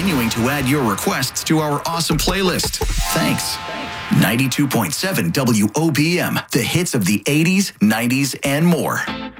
continuing to add your requests to our awesome playlist. Thanks. 92.7 WOBM, the hits of the 80s, 90s, and more.